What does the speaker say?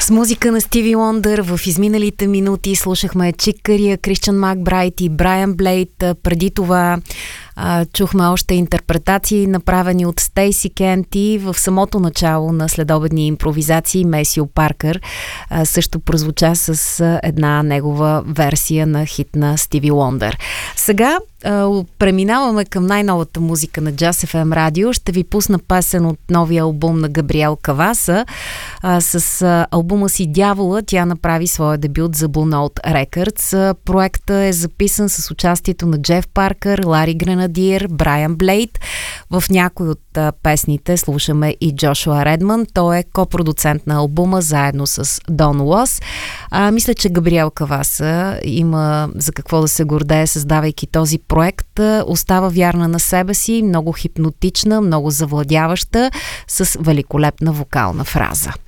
С музика на Стиви Уондър в изминалите минути слушахме Чик Кария, Кристиан Макбрайт и Брайан Блейд. Преди това чухме още интерпретации, направени от Стейси Кент, и в самото начало на следобедни импровизации Месио Паркър също прозвуча с една негова версия на хит на Стиви Уондър. Сега преминаваме към най-новата музика на Jazz FM Radio. Ще ви пусна песен от новия албум на Габриел Каваса. С албума си Дявола тя направи своя дебют за Blue Note Records. Проектът е записан с участието на Джеф Паркър, Лари Гренадиер, Брайан Блейд. В някои от песните слушаме и Джошуа Редман. Той е копродуцент на албума заедно с Дон Лос. Мисля, че Габриел Каваса има за какво да се гордее, създавайки този проект. Остава вярна на себе си, много хипнотична, много завладяваща, с великолепна вокална фраза.